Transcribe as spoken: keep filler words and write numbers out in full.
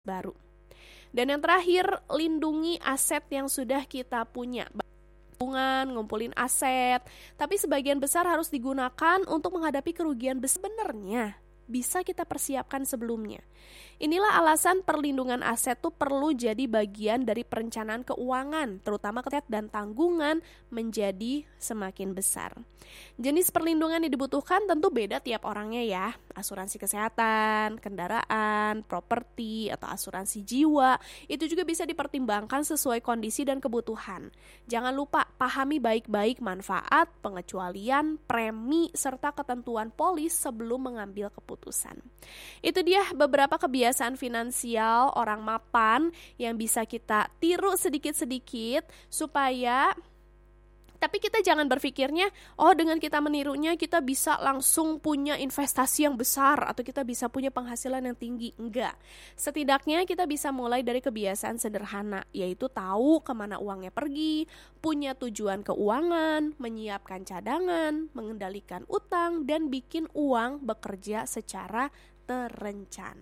baru. Dan yang terakhir, lindungi aset yang sudah kita punya. Tabungan, ngumpulin aset, tapi sebagian besar harus digunakan untuk menghadapi kerugian besar. Sebenarnya bisa kita persiapkan sebelumnya. Inilah alasan perlindungan aset tuh perlu jadi bagian dari perencanaan keuangan, terutama aset dan tanggungan menjadi semakin besar. Jenis perlindungan yang dibutuhkan tentu beda tiap orangnya ya. Asuransi kesehatan, kendaraan, properti, atau asuransi jiwa, itu juga bisa dipertimbangkan sesuai kondisi dan kebutuhan. Jangan lupa pahami baik-baik manfaat, pengecualian, premi, serta ketentuan polis sebelum mengambil keputusan. Itu dia beberapa kebiasaan finansial orang mapan yang bisa kita tiru sedikit-sedikit supaya, tapi kita jangan berpikirnya, oh dengan kita menirunya kita bisa langsung punya investasi yang besar atau kita bisa punya penghasilan yang tinggi. Enggak. Setidaknya kita bisa mulai dari kebiasaan sederhana, yaitu tahu kemana uangnya pergi, punya tujuan keuangan, menyiapkan cadangan, mengendalikan utang, dan bikin uang bekerja secara terencana.